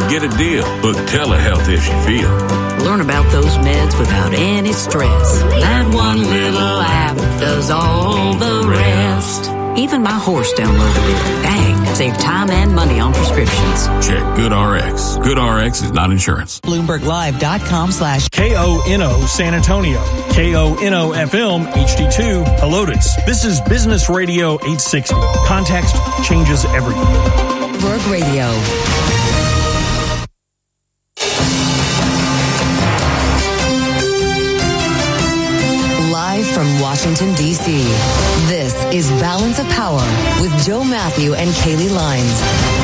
get a deal. Book telehealth if you feel. Learn about those meds without any stress. That one little app does all the rest. Even my horse downloaded it. Dang, save time and money on prescriptions. Check GoodRx. GoodRx is not insurance. BloombergLive.com/KONO San Antonio. KONO FM HD2 Helotes. This is Business Radio 860. Context changes everything. Bloomberg Radio. From Washington, D.C., this is Balance of Power with Joe Matthew and Kaylee Lines.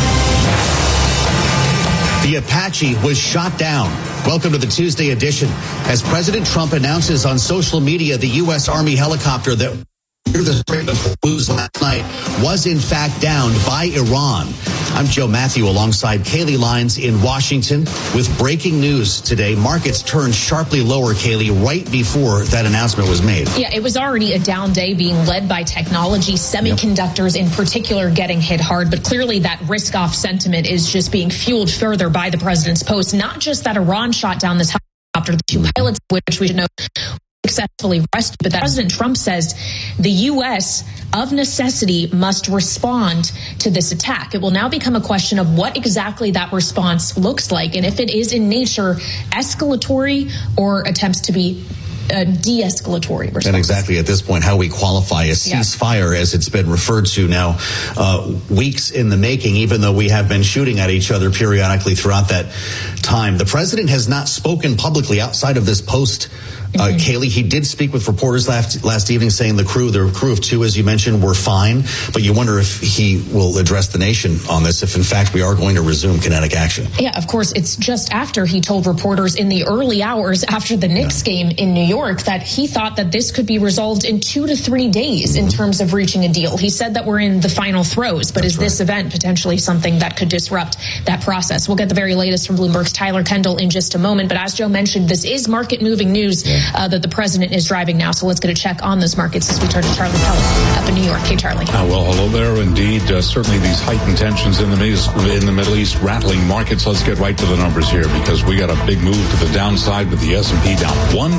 The Apache was shot down. Welcome to the Tuesday edition. As President Trump announces on social media, the U.S. Army helicopter that near the Strait of Hormuz last night was in fact downed by Iran. I'm Joe Matthew alongside Kaylee Lines in Washington with breaking news today. Markets turned sharply lower, Kaylee, right before that announcement was made. Yeah, it was already a down day being led by technology, semiconductors in particular getting hit hard. But clearly that risk-off sentiment is just being fueled further by the president's post. Not just that Iran shot down this helicopter, the two pilots, which we should know successfully arrested, but that President Trump says the U.S. of necessity must respond to this attack. It will now become a question of what exactly that response looks like, and if it is in nature escalatory or attempts to be de-escalatory response. And exactly at this point, how we qualify a ceasefire, as it's been referred to now, weeks in the making, even though we have been shooting at each other periodically throughout that time. The president has not spoken publicly outside of this post. Kaylee, he did speak with reporters last evening saying the crew of two, as you mentioned, were fine. But you wonder if he will address the nation on this, if in fact we are going to resume kinetic action. Yeah, of course. It's just after he told reporters in the early hours after the Knicks game in New York that he thought that this could be resolved in 2 to 3 days in terms of reaching a deal. He said that we're in the final throes, but is this event potentially something that could disrupt that process? We'll get the very latest from Bloomberg's Tyler Kendall in just a moment. But as Joe mentioned, this is market-moving news that the president is driving now. So let's get a check on those markets as we turn to Charlie Pellet up in New York. Hey, Charlie. Well, hello there. Indeed, certainly these heightened tensions in the Middle East rattling markets. Let's get right to the numbers here because we got a big move to the downside with the S&P down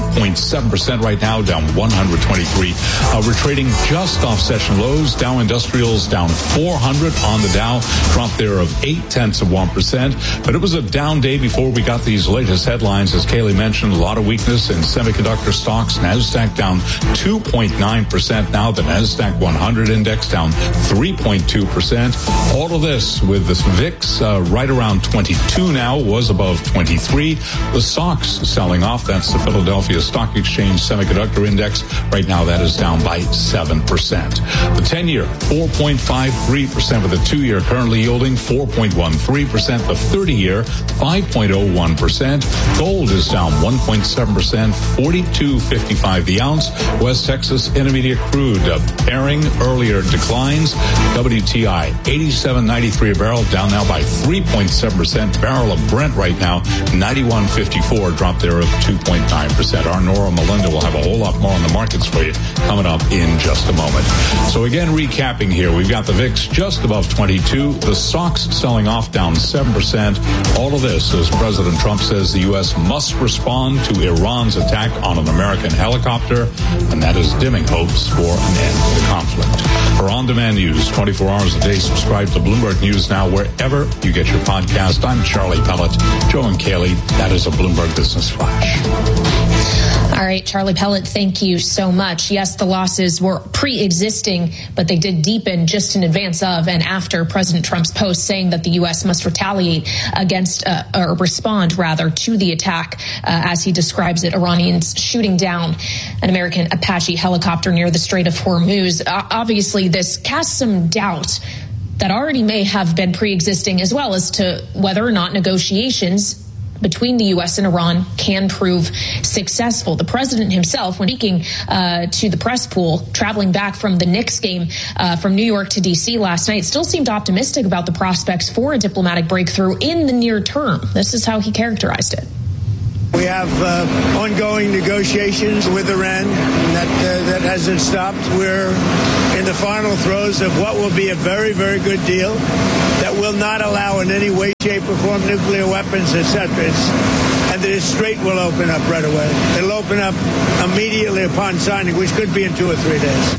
1.7% right now, down 123. We're trading just off session lows. Dow Industrials down 400 on the Dow, drop there of 0.8%. But it was a down day before we got these latest headlines. As Kaylee mentioned, a lot of weakness in semiconductor stocks. NASDAQ down 2.9% now. The NASDAQ 100 index down 3.2%. All of this with the VIX right around 22 now, was above 23. The SOX selling off. That's the Philadelphia Stock Exchange Semiconductor Index. Right now that is down by 7%. The 10-year 4.53% with the 2-year currently yielding 4.13%. The 30-year 5.01%. Gold is down 1.7%. 42.55 the ounce. West Texas Intermediate crude pairing earlier declines. WTI 87.93 a barrel, down now by 3.7%. Barrel of Brent right now 91.54, drop there of 2.9%. Our Nora Melinda will have a whole lot more on the markets for you coming up in just a moment. So again, recapping here, we've got the VIX just above 22. The SOX selling off down 7%. All of this as President Trump says the U.S. must respond to Iran's attack on an American helicopter, and that is dimming hopes for an end to the conflict. For on-demand news 24 hours a day, subscribe to Bloomberg News Now wherever you get your podcast. I'm Charlie Pellet. Joe and Kaylee, that is a Bloomberg Business Flash. All right, Charlie Pellet, thank you so much. Yes, the losses were pre-existing, but they did deepen just in advance of and after President Trump's post saying that the U.S. must retaliate against or respond, rather, to the attack, as he describes it, Iranians shooting down an American Apache helicopter near the Strait of Hormuz. Obviously, this casts some doubt that already may have been pre-existing as well as to whether or not negotiations between the U.S. and Iran can prove successful. The president himself, when speaking to the press pool, traveling back from the Knicks game from New York to D.C. last night, still seemed optimistic about the prospects for a diplomatic breakthrough in the near term. This is how he characterized it. We have ongoing negotiations with Iran that hasn't stopped. We're in in the final throes of what will be a very, very good deal that will not allow in any way, shape, or form nuclear weapons, etc. And the Strait will open up right away. It'll open up immediately upon signing, which could be in 2 or 3 days.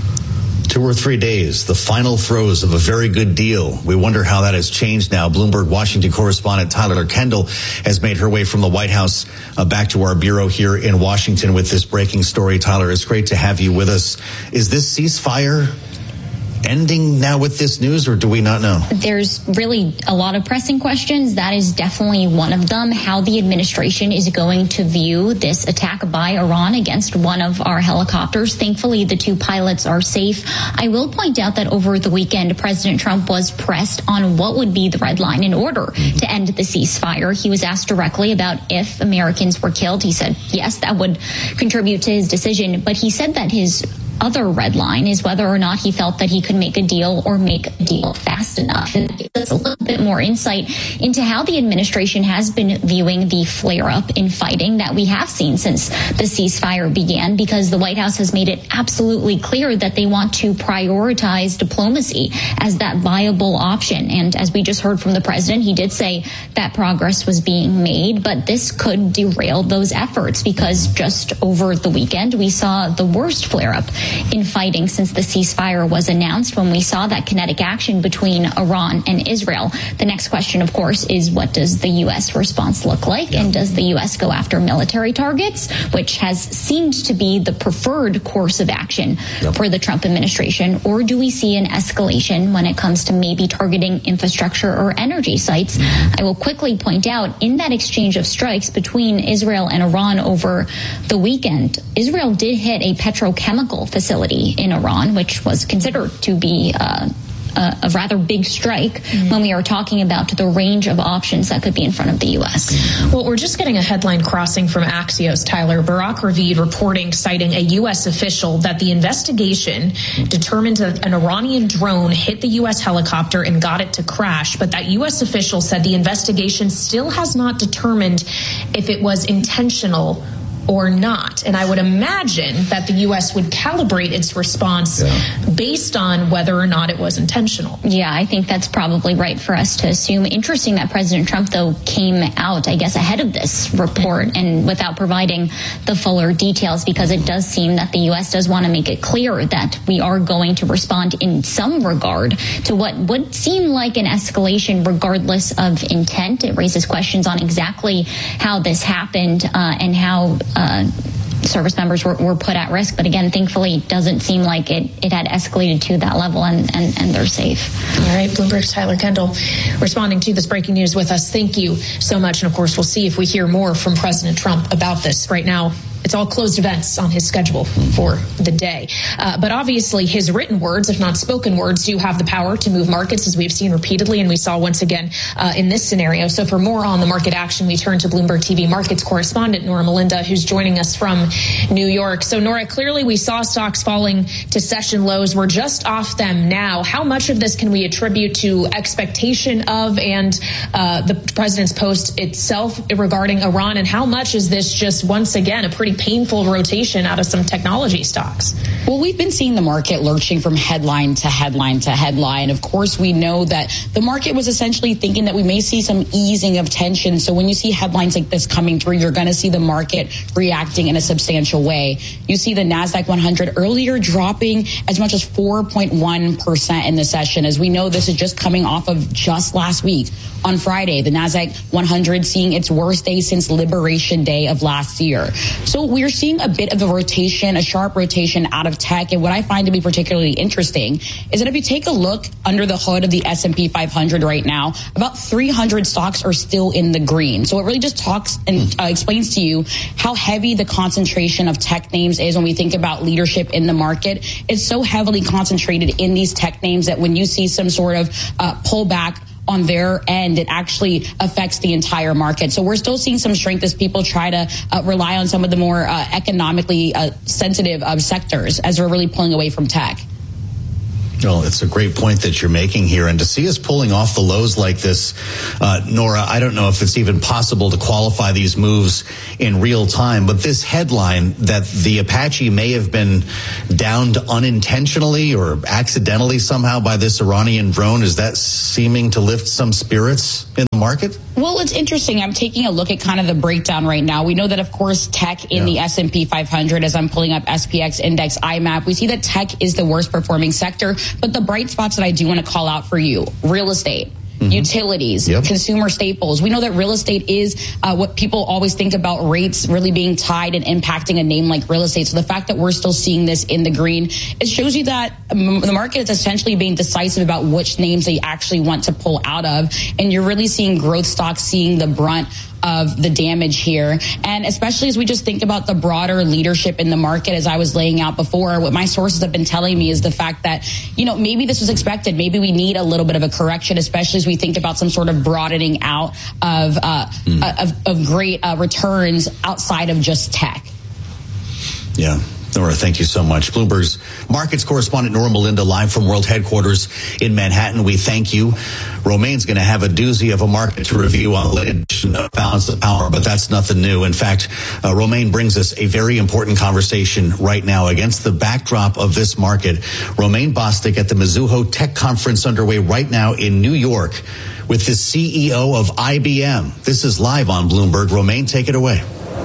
2 or 3 days, the final throes of a very good deal. We wonder how that has changed now. Bloomberg Washington correspondent Tyler Kendall has made her way from the White House back to our bureau here in Washington with this breaking story. Tyler, it's great to have you with us. Is this ceasefire ending now with this news, or do we not know? There's really a lot of pressing questions. That is definitely one of them. How the administration is going to view this attack by Iran against one of our helicopters. Thankfully, the 2 pilots are safe. I will point out that over the weekend, President Trump was pressed on what would be the red line in order to end the ceasefire. He was asked directly about if Americans were killed. He said, yes, that would contribute to his decision. But he said that his other red line is whether or not he felt that he could make a deal or make a deal fast enough. And it gives us a little bit more insight into how the administration has been viewing the flare-up in fighting that we have seen since the ceasefire began, because the White House has made it absolutely clear that they want to prioritize diplomacy as that viable option. And as we just heard from the president, he did say that progress was being made, but this could derail those efforts, because just over the weekend, we saw the worst flare-up in fighting since the ceasefire was announced, when we saw that kinetic action between Iran and Israel. The next question, of course, is what does the U.S. response look like? And does the U.S. go after military targets, which has seemed to be the preferred course of action for the Trump administration? Or do we see an escalation when it comes to maybe targeting infrastructure or energy sites? I will quickly point out, in that exchange of strikes between Israel and Iran over the weekend, Israel did hit a petrochemical facility in Iran, which was considered to be a rather big strike when we are talking about the range of options that could be in front of the U.S. Well, we're just getting a headline crossing from Axios, Tyler. Barak Ravid reporting, citing a U.S. official, that the investigation determined that an Iranian drone hit the U.S. helicopter and got it to crash. But that U.S. official said the investigation still has not determined if it was intentional or not. And I would imagine that the U.S. would calibrate its response based on whether or not it was intentional. Yeah, I think that's probably right for us to assume. Interesting that President Trump, though, came out, I guess, ahead of this report and without providing the fuller details, because it does seem that the U.S. does want to make it clear that we are going to respond in some regard to what would seem like an escalation regardless of intent. It raises questions on exactly how this happened and how service members were put at risk. But again, thankfully, it doesn't seem like it had escalated to that level, and they're safe. All right, Bloomberg's Tyler Kendall responding to this breaking news with us. Thank you so much. And of course, we'll see if we hear more from President Trump about this. Right now, it's all closed events on his schedule for the day. But obviously, his written words, if not spoken words, do have the power to move markets, as we've seen repeatedly, and we saw once again in this scenario. So for more on the market action, we turn to Bloomberg TV markets correspondent Nora Melinda, who's joining us from New York. So Nora, clearly we saw stocks falling to session lows. We're just off them now. How much of this can we attribute to expectation of and the president's post itself regarding Iran? And how much is this just, once again, a pretty painful rotation out of some technology stocks? Well, we've been seeing the market lurching from headline to headline to headline. Of course, we know that the market was essentially thinking that we may see some easing of tension. So when you see headlines like this coming through, you're going to see the market reacting in a substantial way. You see the NASDAQ 100 earlier dropping as much as 4.1% in the session. As we know, this is just coming off of just last week. On Friday, the NASDAQ 100 seeing its worst day since Liberation Day of last year. So we're seeing a bit of a rotation, a sharp rotation out of tech. And what I find to be particularly interesting is that if you take a look under the hood of the S&P 500 right now, about 300 stocks are still in the green. So it really just talks and explains to you how heavy the concentration of tech names is when we think about leadership in the market. It's so heavily concentrated in these tech names that when you see some sort of pullback on their end, it actually affects the entire market. So we're still seeing some strength as people try to rely on some of the more economically sensitive sectors as we're really pulling away from tech. Well, it's a great point that you're making here. And to see us pulling off the lows like this, Nora, I don't know if it's even possible to qualify these moves in real time. But this headline that the Apache may have been downed unintentionally or accidentally somehow by this Iranian drone, is that seeming to lift some spirits in the market? Well, it's interesting. I'm taking a look at kind of the breakdown right now. We know that, of course, tech in the S&P 500, as I'm pulling up SPX Index IMAP, we see that tech is the worst performing sector. But the bright spots that I do want to call out for you, real estate, utilities, consumer staples. We know that real estate is what people always think about, rates really being tied and impacting a name like real estate. So the fact that we're still seeing this in the green, it shows you that the market is essentially being decisive about which names they actually want to pull out of. And you're really seeing growth stocks seeing the brunt of the damage here. And especially as we just think about the broader leadership in the market, as I was laying out before, what my sources have been telling me is the fact that, you know, maybe this was expected. Maybe we need a little bit of a correction, especially as we think about some sort of broadening out of great returns outside of just tech. Yeah. Nora, thank you so much. Bloomberg's markets correspondent Nora Melinda live from World Headquarters in Manhattan. We thank you. Romaine's going to have a doozy of a market to review on the latest Balance of Power, but that's nothing new. In fact, Romaine brings us a very important conversation right now against the backdrop of this market. Romaine Bostick at the Mizuho Tech Conference underway right now in New York with the CEO of IBM. This is live on Bloomberg. Romaine, take it away.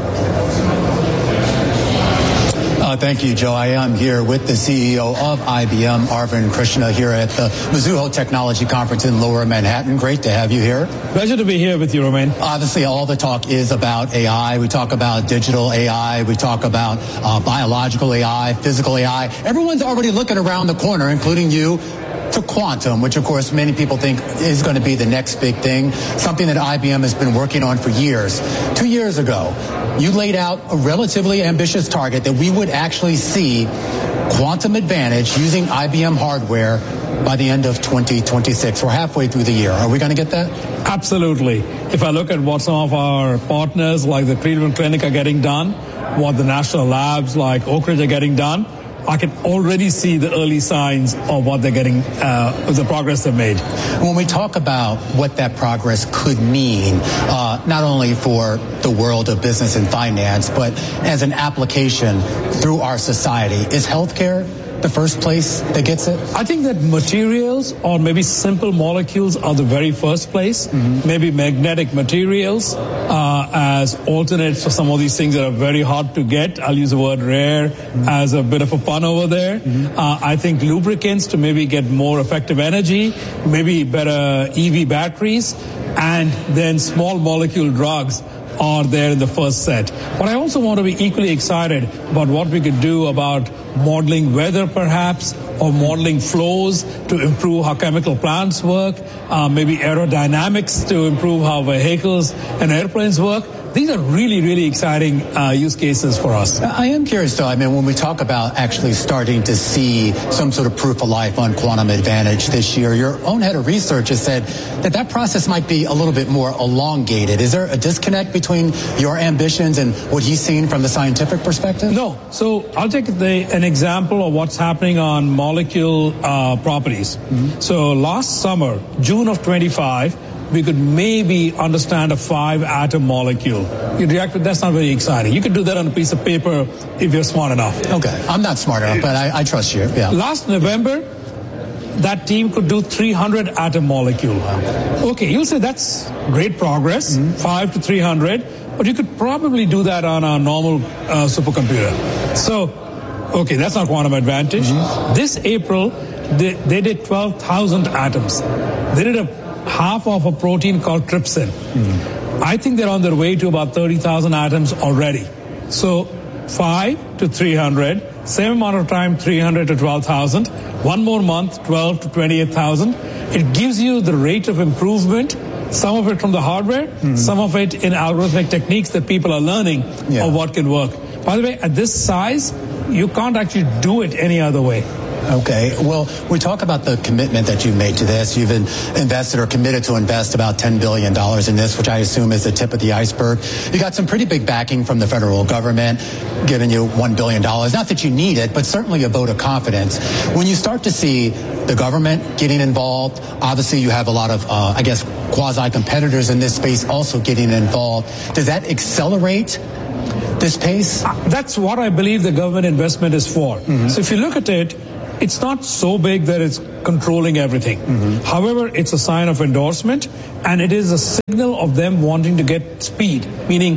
Thank you, Joe. I am here with the CEO of IBM, Arvind Krishna, here at the Mizuho Technology Conference in Lower Manhattan. Great to have you here. Pleasure to be here with you, Romaine. Obviously, all the talk is about AI. We talk about digital AI. We talk about biological AI, physical AI. Everyone's already looking around the corner, including you, to quantum, which of course many people think is going to be the next big thing, something that IBM has been working on for years. 2 years ago, you laid out a relatively ambitious target that we would actually see quantum advantage using IBM hardware by the end of 2026. We're halfway through the year. Are we going to get that? Absolutely. If I look at what some of our partners like the Cleveland Clinic are getting done, what the national labs like Oak Ridge are getting done, I can already see the early signs of what they're getting, the progress they've made. When we talk about what that progress could mean, not only for the world of business and finance, but as an application through our society, is healthcare the first place that gets it? I think that materials or maybe simple molecules are the very first place. Maybe magnetic materials as alternates for some of these things that are very hard to get. I'll use the word rare as a bit of a pun over there. I think lubricants to maybe get more effective energy, maybe better EV batteries, and then small molecule drugs are there in the first set. But I also want to be equally excited about what we could do about modeling weather perhaps, or modeling flows to improve how chemical plants work, maybe aerodynamics to improve how vehicles and airplanes work. These are really, really exciting use cases for us. I am curious, though. I mean, when we talk about actually starting to see some sort of proof of life on quantum advantage this year, your own head of research has said that that process might be a little bit more elongated. Is there a disconnect between your ambitions and what he's seen from the scientific perspective? No. So I'll take an example of what's happening on molecule properties. So last summer, June of 25, we could maybe understand a 5-atom molecule. You'd react with, that's not very exciting. You could do that on a piece of paper if you're smart enough. Okay, I'm not smart enough, but I trust you. Yeah. Last November, that team could do 300-atom molecule. Okay, you'll say that's great progress, 5 to 300, but you could probably do that on a normal supercomputer. So, okay, that's not quantum advantage. This April, they did 12,000 atoms. They did half of a protein called trypsin. I think they're on their way to about 30,000 atoms already. So 5 to 300, same amount of time, 300 to 12,000. One more month, 12 to 28,000. It gives you the rate of improvement, some of it from the hardware, some of it in algorithmic techniques that people are learning of what can work. By the way, at this size, you can't actually do it any other way. Okay. Well, we talk about the commitment that you made to this. You've invested or committed to invest about $10 billion in this, which I assume is the tip of the iceberg. You got some pretty big backing from the federal government, giving you $1 billion. Not that you need it, but certainly a vote of confidence. When you start to see the government getting involved, obviously you have a lot of, quasi-competitors in this space also getting involved. Does that accelerate this pace? That's what I believe the government investment is for. Mm-hmm. So if you look at it, it's not so big that it's controlling everything. Mm-hmm. However, it's a sign of endorsement, and it is a signal of them wanting to get speed, meaning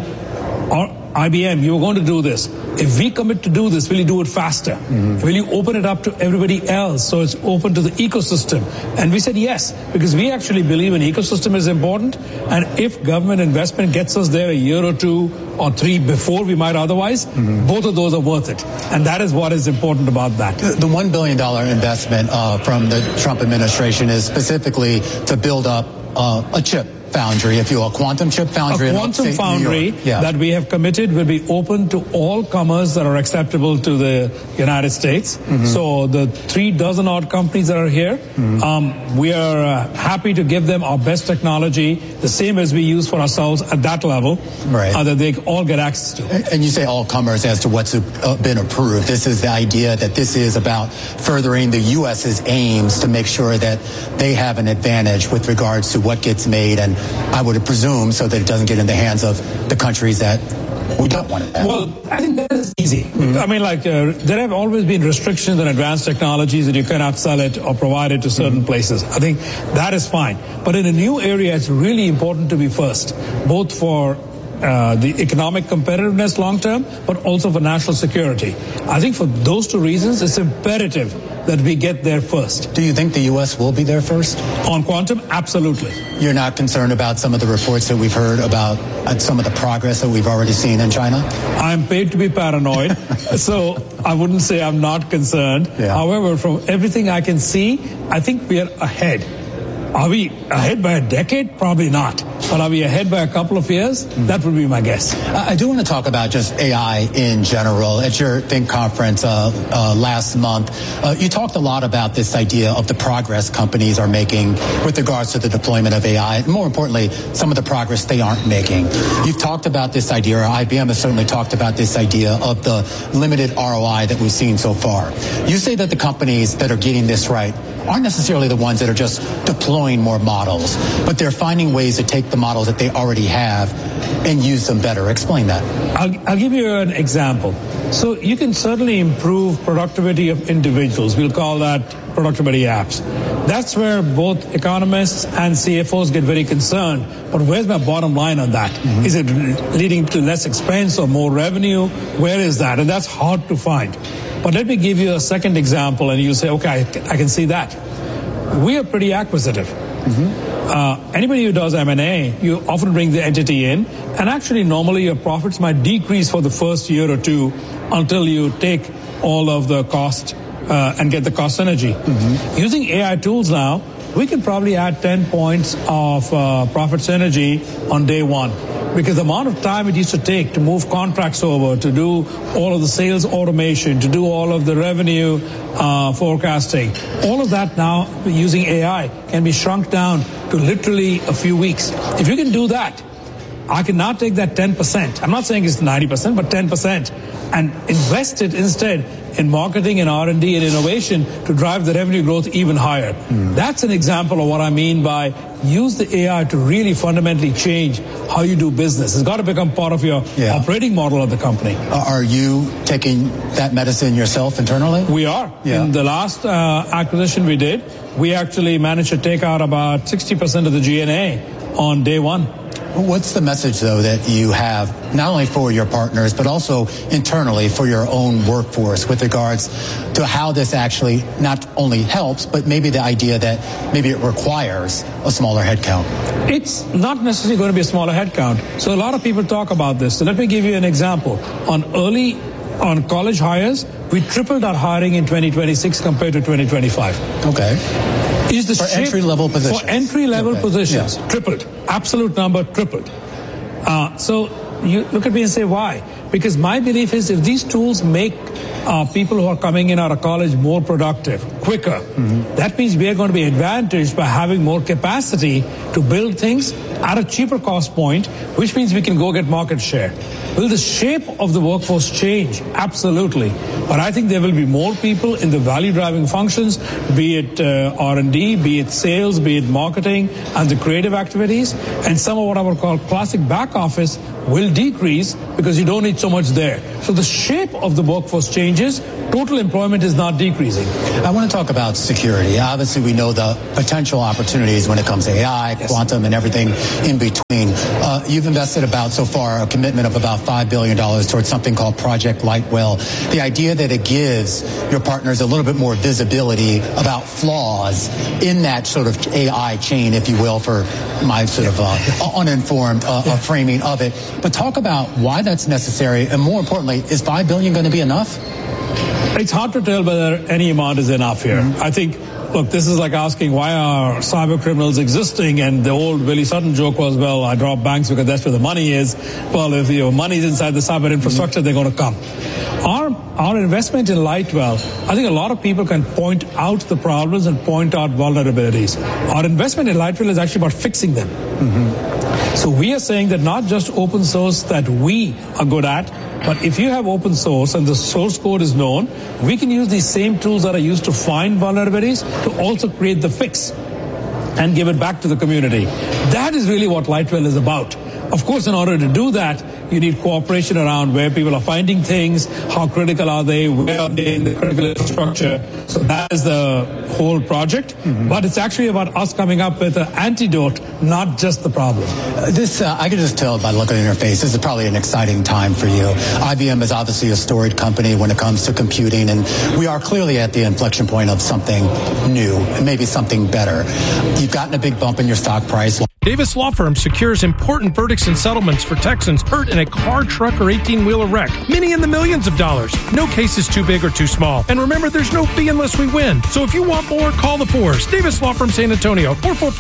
IBM, you're going to do this. If we commit to do this, will you do it faster? Mm-hmm. Will you open it up to everybody else so it's open to the ecosystem? And we said yes, because we actually believe an ecosystem is important, and if government investment gets us there a year or 2 or 3 before we might otherwise, both of those are worth it. And that is what is important about that. The $1 billion investment from the Trump administration is specifically to build up a chip foundry, if you will, a quantum chip foundry. A quantum foundry that we have committed will be open to all comers that are acceptable to the United States. Mm-hmm. So the 36 odd companies that are here, we are happy to give them our best technology, the same as we use for ourselves at that level, that they all get access to. And you say all comers as to what's been approved. This is the idea that this is about furthering the U.S.'s aims to make sure that they have an advantage with regards to what gets made, and I would presume so that it doesn't get in the hands of the countries that we don't want it. Well, I think that is easy. Mm-hmm. I mean, there have always been restrictions on advanced technologies that you cannot sell it or provide it to certain places. I think that is fine. But in a new area, it's really important to be first, both for the economic competitiveness long term, but also for national security. I think for those 2 reasons, it's imperative that we get there first. Do you think the U.S. will be there first? On quantum, absolutely. You're not concerned about some of the reports that we've heard about some of the progress that we've already seen in China? I'm paid to be paranoid, so I wouldn't say I'm not concerned. Yeah. However, from everything I can see, I think we are ahead. Are we ahead by a decade? Probably not. But are we ahead by a couple of years? That would be my guess. I do want to talk about just AI in general. At your Think conference last month, you talked a lot about this idea of the progress companies are making with regards to the deployment of AI. And more importantly, some of the progress they aren't making. You've talked about this idea, or IBM has certainly talked about this idea of the limited ROI that we've seen so far. You say that the companies that are getting this right aren't necessarily the ones that are just deploying more models, but they're finding ways to take the models that they already have and use them better. Explain that. I'll give you an example. So you can certainly improve productivity of individuals. We'll call that productivity apps. That's where both economists and CFOs get very concerned. But where's my bottom line on that? Mm-hmm. Is it leading to less expense or more revenue? Where is that? And that's hard to find. But let me give you a second example, and you say, okay, I can see that. We are pretty acquisitive. Mm-hmm. Anybody who does M&A, you often bring the entity in, and actually normally your profits might decrease for the first year or 2 until you take all of the cost and get the cost synergy. Mm-hmm. Using AI tools now, we can probably add 10 points of profit synergy on day 1. Because the amount of time it used to take to move contracts over, to do all of the sales automation, to do all of the revenue forecasting, all of that now using AI can be shrunk down to literally a few weeks. If you can do that, I can now take that 10%. I'm not saying it's 90%, but 10%, and invest it instead in marketing and R&D and innovation to drive the revenue growth even higher. That's an example of what I mean by use the AI to really fundamentally change how you do business. It's got to become part of your operating model of the company. Are you taking that medicine yourself internally? We are. Yeah. In the last acquisition we did, we actually managed to take out about 60% of the G&A on day 1. What's the message, though, that you have, not only for your partners, but also internally for your own workforce with regards to how this actually not only helps, but maybe the idea that maybe it requires a smaller headcount? It's not necessarily going to be a smaller headcount. So a lot of people talk about this. So let me give you an example. On college hires, we tripled our hiring in 2026 compared to 2025. Okay. Is the for entry-level positions? For entry-level positions, tripled. Absolute number, tripled. So you look at me and say, why? Because my belief is if these tools make people who are coming in out of college more productive, quicker, that means we are going to be advantaged by having more capacity to build things at a cheaper cost point, which means we can go get market share. Will the shape of the workforce change? Absolutely. But I think there will be more people in the value-driving functions, be it R&D, be it sales, be it marketing, and the creative activities. And some of what I would call classic back office will decrease because you don't need so much there. So the shape of the workforce changes. Total employment is not decreasing. I want to talk about security. Obviously, we know the potential opportunities when it comes to AI, quantum, and everything in between. You've invested so far, a commitment of about $5 billion towards something called Project Lightwell. The idea that it gives your partners a little bit more visibility about flaws in that sort of AI chain, if you will, for my sort of uninformed framing of it. But talk about why that's necessary, and more importantly, is $5 billion going to be enough? It's hard to tell whether any amount is enough here. I think, look, this is like asking why are cyber criminals existing, and the old Willie Sutton joke was, well, I rob banks because that's where the money is. Well, if your money is inside the cyber infrastructure, they're going to come. Our investment in Lightwell, I think a lot of people can point out the problems and point out vulnerabilities. Our investment in Lightwell is actually about fixing them. So we are saying that not just open source that we are good at, but if you have open source and the source code is known, we can use these same tools that are used to find vulnerabilities to also create the fix and give it back to the community. That is really what Lightwell is about. Of course, in order to do that, you need cooperation around where people are finding things, how critical are they, where are they in the critical infrastructure. So that is the whole project. But it's actually about us coming up with an antidote, not just the problem. I can just tell by looking at your face, this is probably an exciting time for you. IBM is obviously a storied company when it comes to computing, and we are clearly at the inflection point of something new, and maybe something better. You've gotten a big bump in your stock price. Davis Law Firm secures important verdicts and settlements for Texans hurt in a car, truck, or 18-wheeler wreck. Many in the millions of dollars. No case is too big or too small. And remember, there's no fee unless we win. So if you want more, call the Fours. Davis Law Firm San Antonio,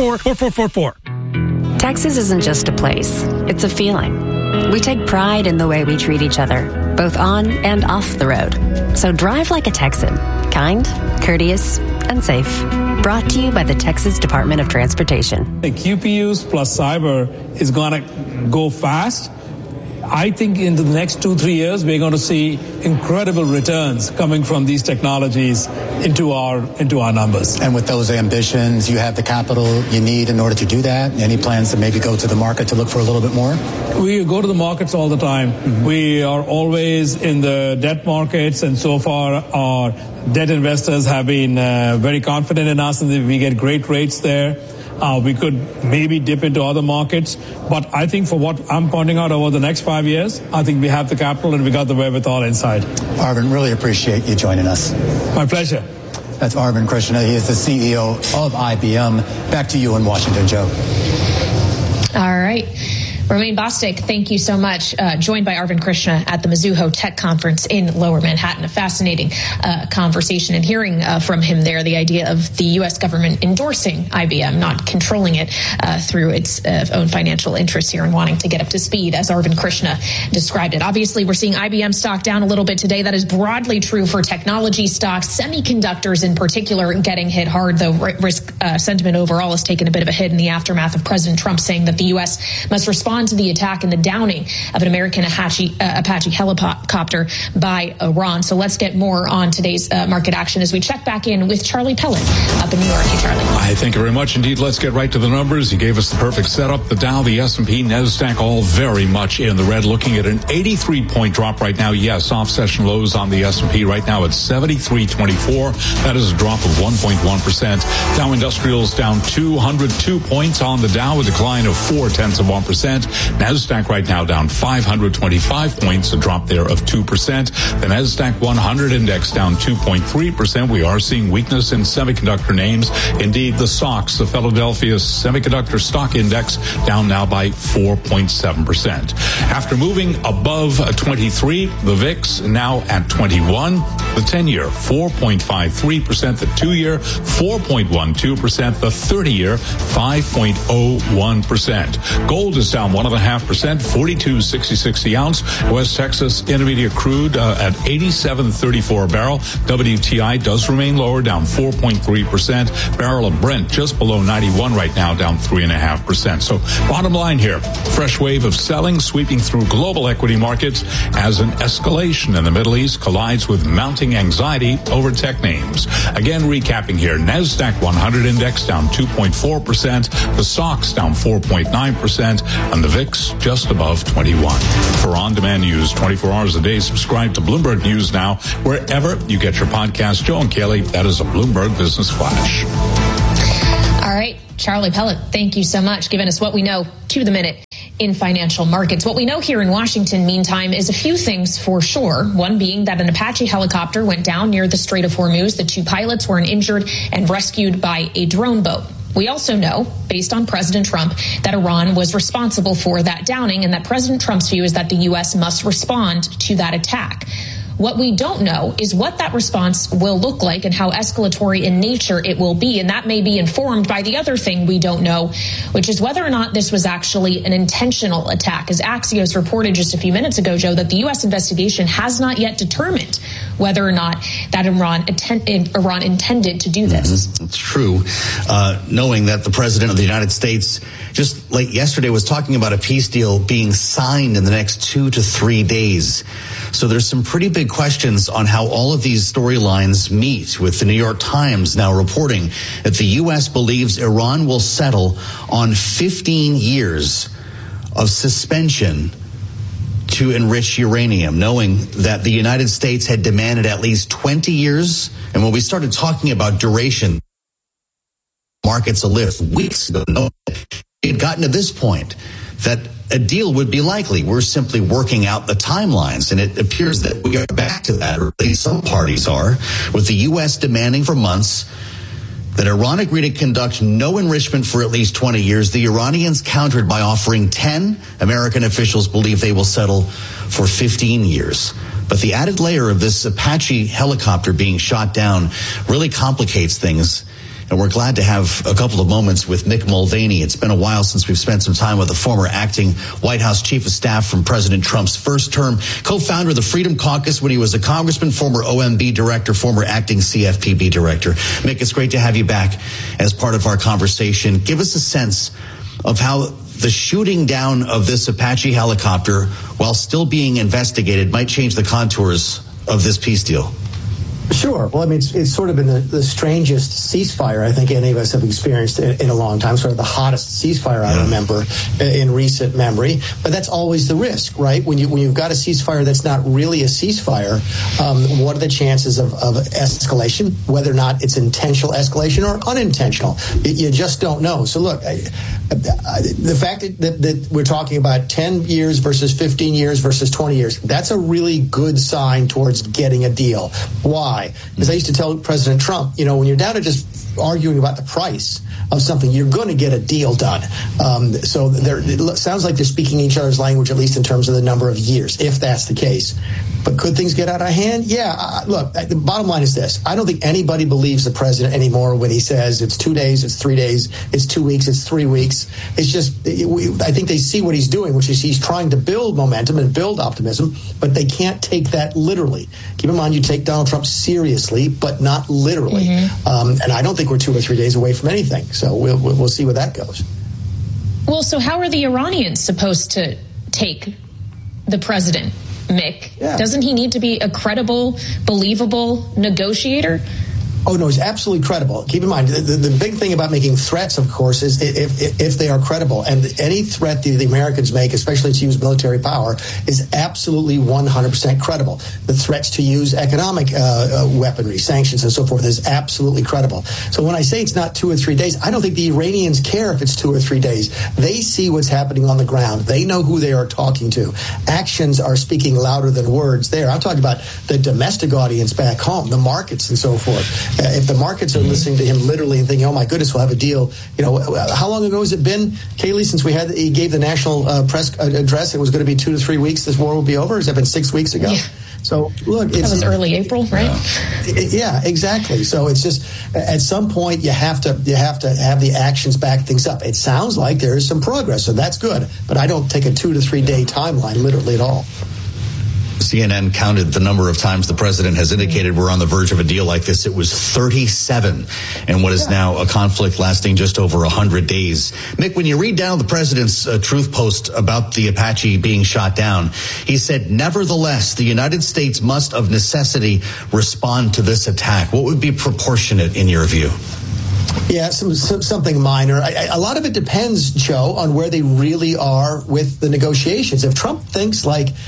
444-4444. Texas isn't just a place. It's a feeling. We take pride in the way we treat each other, both on and off the road. So drive like a Texan. Kind, courteous, and safe. Brought to you by the Texas Department of Transportation. The QPUs plus cyber is going to go fast. I think in the next 2-3 years, we're going to see incredible returns coming from these technologies into our numbers. And with those ambitions, you have the capital you need in order to do that? Any plans to maybe go to the market to look for a little bit more? We go to the markets all the time. We are always in the debt markets, and so far our debt investors have been very confident in us, and we get great rates there. We could maybe dip into other markets, but I think for what I'm pointing out over the next 5 years, I think we have the capital and we got the wherewithal inside. Arvind, really appreciate you joining us. My pleasure. That's Arvind Krishna. He is the CEO of IBM. Back to you in Washington, Joe. All right. Romain Bostick, thank you so much. Joined by Arvind Krishna at the Mizuho Tech Conference in Lower Manhattan. A fascinating conversation, and hearing from him there the idea of the U.S. government endorsing IBM, not controlling it through its own financial interests here and wanting to get up to speed, as Arvind Krishna described it. Obviously, we're seeing IBM stock down a little bit today. That is broadly true for technology stocks. Semiconductors in particular getting hit hard, though risk sentiment overall has taken a bit of a hit in the aftermath of President Trump saying that the U.S. must respond to the attack and the downing of an American Apache helicopter by Iran. So let's get more on today's market action as we check back in with Charlie Pellet up in New York. Hey, Charlie. I thank you very much indeed. Let's get right to the numbers. You gave us the perfect setup. The Dow, the S&P, NASDAQ, all very much in the red. Looking at an 83-point drop right now. Yes, off session lows on the S&P right now at 73.24. That is a drop of 1.1%. Dow Industrials down 202 points on the Dow, a decline of 0.4%. NASDAQ right now down 525 points, a drop there of 2%. The NASDAQ 100 index down 2.3%. We are seeing weakness in semiconductor names. Indeed, the SOX, the Philadelphia Semiconductor Stock Index, down now by 4.7%. After moving above 23, the VIX now at 21. The 10-year, 4.53%. The 2-year, 4.12%. The 30-year, 5.01%. Gold is down 1.5%, $42.66 the ounce. West Texas Intermediate crude at $87.34 a barrel. WTI does remain lower, down 4.3%. Barrel of Brent just below 91 right now, down 3.5%. So bottom line here, fresh wave of selling sweeping through global equity markets as an escalation in the Middle East collides with mounting anxiety over tech names. Again, recapping here, NASDAQ 100 index down 2.4%, the SOX down 4.9%, and the VIX just above 21. For on-demand news 24 hours a day, subscribe to Bloomberg News Now wherever you get your podcast. Joe and Kelly, that is a Bloomberg Business Flash. All right, Charlie Pellet, thank you so much, giving us what we know to the minute in financial markets. What we know here in Washington, meantime, is a few things for sure. One being that an Apache helicopter went down near the Strait of Hormuz. The 2 pilots were injured and rescued by a drone boat. We also know, based on President Trump, that Iran was responsible for that downing, and that President Trump's view is that the U.S. must respond to that attack. What we don't know is what that response will look like and how escalatory in nature it will be. And that may be informed by the other thing we don't know, which is whether or not this was actually an intentional attack. As Axios reported just a few minutes ago, Joe, that the U.S. investigation has not yet determined whether or not that Iran intended to do this. It's true. Knowing that the President of the United States just late yesterday was talking about a peace deal being signed in the next 2 to 3 days. So there's some pretty big questions on how all of these storylines meet, with the New York Times now reporting that the U.S. believes Iran will settle on 15 years of suspension to enrich uranium, knowing that the United States had demanded at least 20 years. And when we started talking about duration, markets a lift weeks ago, it had gotten to this point that a deal would be likely. We're simply working out the timelines, and it appears that we are back to that, or at least some parties are, with the U.S. demanding for months that Iran agree to conduct no enrichment for at least 20 years. The Iranians countered by offering 10. American officials believe they will settle for 15 years. But the added layer of this Apache helicopter being shot down really complicates things. And we're glad to have a couple of moments with Mick Mulvaney. It's been a while since we've spent some time with the former acting White House chief of staff from President Trump's first term, co-founder of the Freedom Caucus when he was a congressman, former OMB director, former acting CFPB director. Mick, it's great to have you back as part of our conversation. Give us a sense of how the shooting down of this Apache helicopter, while still being investigated, might change the contours of this peace deal. Sure. Well, I mean, it's sort of been the strangest ceasefire I think any of us have experienced in a long time, sort of the hottest ceasefire I remember in recent memory. But that's always the risk, right? When you've got a ceasefire that's not really a ceasefire, what are the chances of escalation, whether or not it's intentional escalation or unintentional? You just don't know. So look, the fact that we're talking about 10 years versus 15 years versus 20 years, that's a really good sign towards getting a deal. Why? Because I used to tell President Trump, when you're down to just arguing about the price of something, you're going to get a deal done. So it sounds like they're speaking each other's language, at least in terms of the number of years, if that's the case. But could things get out of hand? Yeah. Look, the bottom line is this. I don't think anybody believes the president anymore when he says it's 2 days, it's 3 days, it's 2 weeks, it's 3 weeks. It's just, I think they see what he's doing, which is he's trying to build momentum and build optimism, but they can't take that literally. Keep in mind, you take Donald Trump seriously, but not literally. Mm-hmm. And I don't think we're 2 or 3 days away from anything. So we'll see where that goes. Well, so how are the Iranians supposed to take the president, Mick? Yeah. Doesn't he need to be a credible, believable negotiator? Oh, no, he's absolutely credible. Keep in mind, the big thing about making threats, of course, is if they are credible. And any threat that the Americans make, especially to use military power, is absolutely 100% credible. The threats to use economic weaponry, sanctions, and so forth is absolutely credible. So when I say it's not 2 or 3 days, I don't think the Iranians care if it's 2 or 3 days. They see what's happening on the ground. They know who they are talking to. Actions are speaking louder than words there. I'm talking about the domestic audience back home, the markets and so forth. If the markets are listening to him literally and thinking, oh, my goodness, we'll have a deal. How long ago has it been, Kaylee, since he gave the national press address? It was going to be 2 to 3 weeks. This war will be over. Has that been 6 weeks ago? Yeah. So look, that was early April, right? Yeah, exactly. So it's just at some point you have to have the actions back things up. It sounds like there is some progress, so that's good. But I don't take a 2 to 3 day timeline literally at all. CNN counted the number of times the president has indicated we're on the verge of a deal like this. It was 37 in what is now a conflict lasting just over 100 days. Mick, when you read down the president's truth post about the Apache being shot down, he said, nevertheless, the United States must of necessity respond to this attack. What would be proportionate in your view? Yeah, something minor. A lot of it depends, Joe, on where they really are with the negotiations. If Trump thinks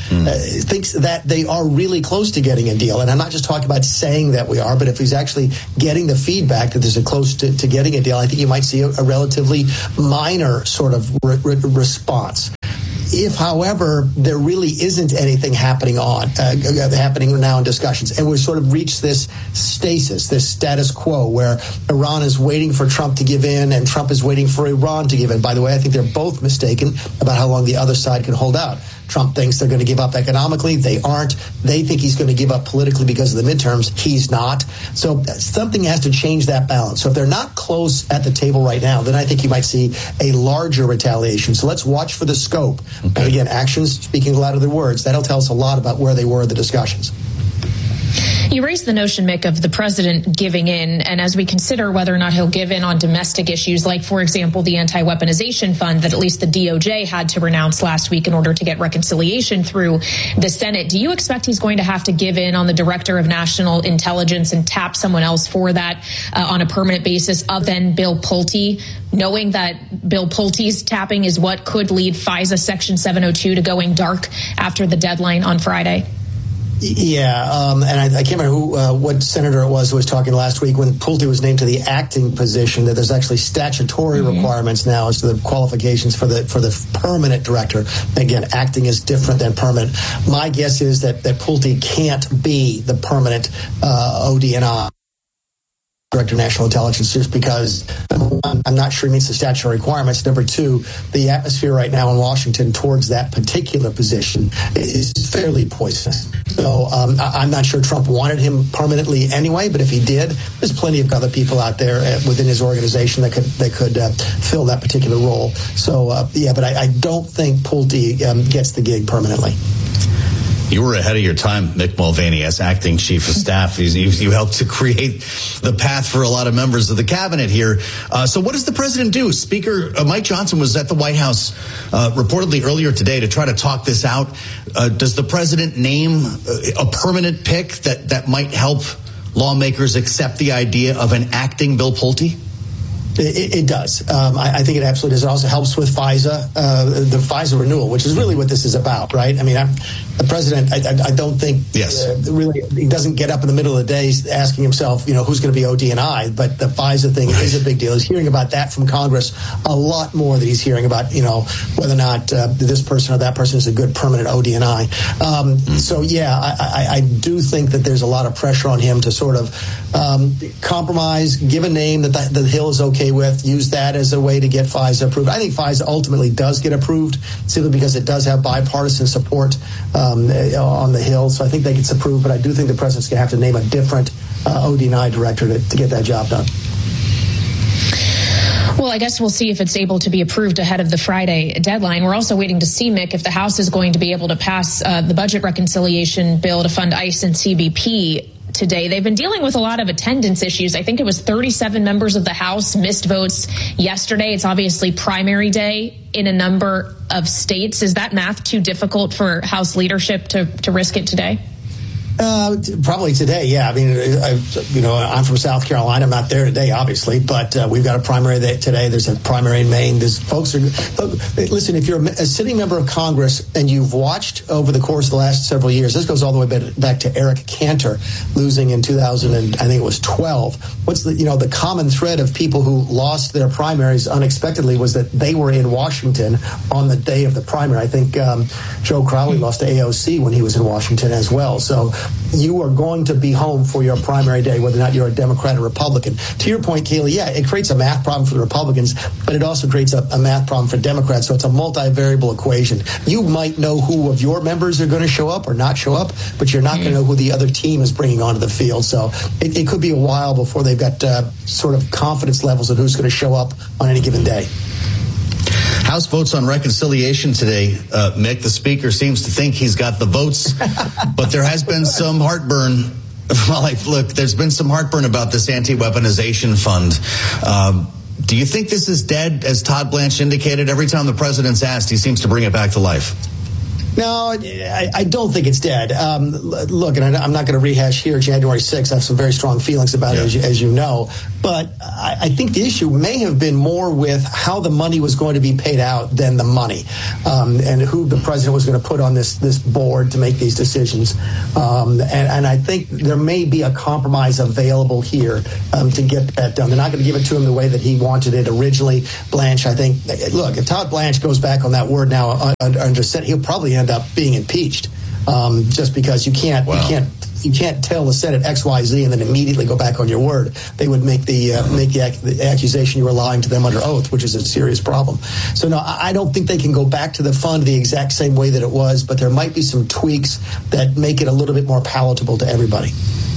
that they are really close to getting a deal, and I'm not just talking about saying that we are, but if he's actually getting the feedback that there's a close to getting a deal, I think you might see a relatively minor sort of response. If, however, there really isn't anything happening now in discussions, and we've sort of reached this stasis, this status quo, where Iran is waiting for Trump to give in, and Trump is waiting for Iran to give in. By the way, I think they're both mistaken about how long the other side can hold out. Trump thinks they're going to give up economically. They aren't. They think he's going to give up politically because of the midterms. He's not. So something has to change that balance. So if they're not close at the table right now, then I think you might see a larger retaliation. So let's watch for the scope. Okay. And again, actions speaking louder than words. That'll tell us a lot about where they were in the discussions. You raised the notion, Mick, of the president giving in, and as we consider whether or not he'll give in on domestic issues, like, for example, the anti-weaponization fund that at least the DOJ had to renounce last week in order to get reconciliation through the Senate, do you expect he's going to have to give in on the director of national intelligence and tap someone else for that on a permanent basis other than Bill Pulte, knowing that Bill Pulte's tapping is what could lead FISA Section 702 to going dark after the deadline on Friday? Yeah, and I can't remember what senator it was who was talking last week when Pulte was named to the acting position, that there's actually statutory requirements now as to the qualifications for the permanent director. Again, acting is different than permanent. My guess is that Pulte can't be the permanent ODNI. Director of National Intelligence, just because, number one, I'm not sure he meets the statutory requirements. Number two, the atmosphere right now in Washington towards that particular position is fairly poisonous. So I'm not sure Trump wanted him permanently anyway, but if he did, there's plenty of other people out there within his organization that could fill that particular role. So, but I don't think Pulte gets the gig permanently. You were ahead of your time, Mick Mulvaney, as acting chief of staff. You helped to create the path for a lot of members of the cabinet here. So what does the president do? Speaker Mike Johnson was at the White House reportedly earlier today to try to talk this out. Does the president name a permanent pick that might help lawmakers accept the idea of an acting Bill Pulte? It does. I think it absolutely does. It also helps with FISA, the FISA renewal, which is really what this is about, right? I mean, the president, I don't think really he doesn't get up in the middle of the day asking himself, who's going to be ODNI, but the FISA thing is a big deal. He's hearing about that from Congress a lot more than he's hearing about, whether or not this person or that person is a good permanent ODNI. So, yeah, I do think that there's a lot of pressure on him to sort of compromise, give a name that the Hill is okay with, use that as a way to get FISA approved. I think FISA ultimately does get approved simply because it does have bipartisan support on the Hill. So I think that gets approved, but I do think the president's going to have to name a different ODNI director to get that job done. Well, I guess we'll see if it's able to be approved ahead of the Friday deadline. We're also waiting to see, Mick, if the House is going to be able to pass the budget reconciliation bill to fund ICE and CBP today. They've been dealing with a lot of attendance issues. I think it was 37 members of the House missed votes yesterday. It's obviously primary day in a number of states. Is that math too difficult for House leadership to risk it today? Probably today, yeah. I mean, I'm from South Carolina. I'm not there today, obviously, but we've got a primary today. There's a primary in Maine. Listen, if you're a sitting member of Congress and you've watched over the course of the last several years, this goes all the way back to Eric Cantor losing in 2012. What's the common thread of people who lost their primaries unexpectedly was that they were in Washington on the day of the primary. I think Joe Crowley lost to AOC when he was in Washington as well. So you are going to be home for your primary day, whether or not you're a Democrat or Republican. To your point, Kaylee, yeah, it creates a math problem for the Republicans, but it also creates a math problem for Democrats. So it's a multivariable equation. You might know who of your members are going to show up or not show up, but you're not going to know who the other team is bringing onto the field. So it could be a while before they've got sort of confidence levels of who's going to show up on any given day. House votes on reconciliation today. Mick, the speaker, seems to think he's got the votes, but there has been some heartburn. Well, look, there's been some heartburn about this anti-weaponization fund. Do you think this is dead, as Todd Blanche indicated? Every time the president's asked, he seems to bring it back to life. No, I don't think it's dead. Look, and I'm not going to rehash here January 6th. I have some very strong feelings about it, as you know. But I think the issue may have been more with how the money was going to be paid out than the money, and who the president was going to put on this board to make these decisions. And I think there may be a compromise available here to get that done. They're not going to give it to him the way that he wanted it originally. Blanche, I think, look, if Todd Blanche goes back on that word now under Senate, he'll probably end up being impeached, just because you can't tell the Senate XYZ and then immediately go back on your word. They would make the accusation you were lying to them under oath, which is a serious problem. So no, I don't think they can go back to the fund the exact same way that it was, but there might be some tweaks that make it a little bit more palatable to everybody.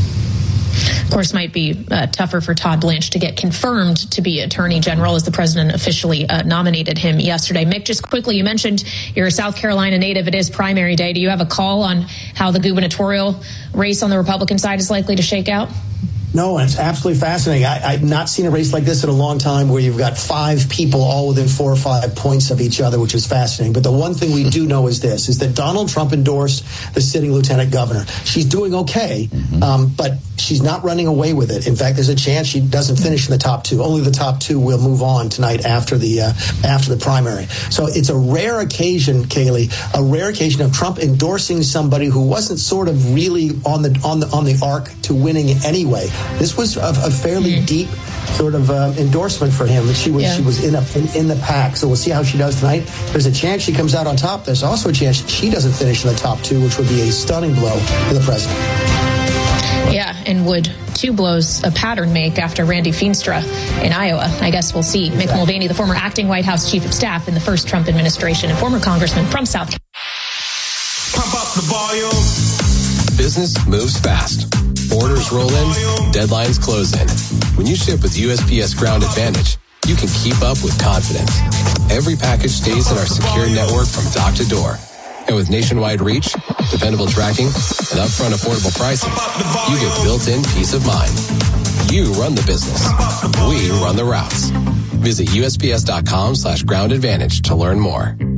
Of course, might be tougher for Todd Blanche to get confirmed to be Attorney General, as the president officially nominated him yesterday. Mick, just quickly, you mentioned you're a South Carolina native. It is primary day. Do you have a call on how the gubernatorial race on the Republican side is likely to shake out? No, it's absolutely fascinating. I've not seen a race like this in a long time, where you've got 5 people all within 4 or 5 points of each other, which is fascinating. But the one thing we do know is this, is that Donald Trump endorsed the sitting lieutenant governor. She's doing okay, but she's not running away with it. In fact, there's a chance she doesn't finish in the top 2. Only the top 2 will move on tonight after the primary. So it's a rare occasion, Kaylee, a rare occasion of Trump endorsing somebody who wasn't sort of really on the arc to winning anyway. This was a fairly deep sort of endorsement for him. She was in the pack. So we'll see how she does tonight. There's a chance she comes out on top. There's also a chance she doesn't finish in the top 2, which would be a stunning blow for the president. Yeah, and would 2 blows a pattern make after Randy Feenstra in Iowa? I guess we'll see. Exactly. Mick Mulvaney, the former acting White House chief of staff in the first Trump administration and former congressman from South Carolina. Pump up the volume. Business moves fast. Orders roll in, deadlines close in. When you ship with USPS Ground Advantage, you can keep up with confidence. Every package stays in our secure network from dock to door. And with nationwide reach, dependable tracking, and upfront affordable pricing, you get built-in peace of mind. You run the business. We run the routes. Visit USPS.com/ground advantage to learn more.